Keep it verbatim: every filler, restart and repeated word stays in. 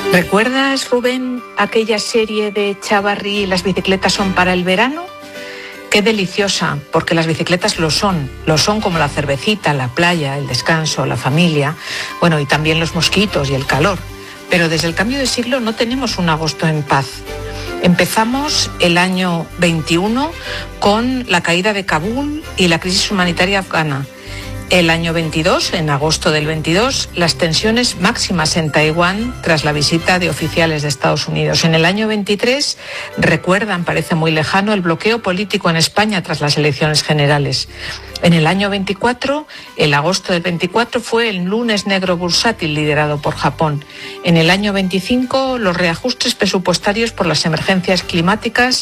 ¿Recuerdas, Rubén, aquella serie de Chavarri, Las bicicletas son para el verano? Qué deliciosa, porque las bicicletas lo son, lo son como la cervecita, la playa, el descanso, la familia, bueno, y también los mosquitos y el calor. Pero desde el cambio de siglo no tenemos un agosto en paz. Empezamos el año veintiuno con la caída de Kabul y la crisis humanitaria afgana. El año veintidós, en agosto del veintidós, las tensiones máximas en Taiwán tras la visita de oficiales de Estados Unidos. En el año veintitrés, recuerdan, parece muy lejano, el bloqueo político en España tras las elecciones generales. En el año veinticuatro, el agosto del veinticuatro, fue el lunes negro bursátil liderado por Japón. En el año veinticinco, los reajustes presupuestarios por las emergencias climáticas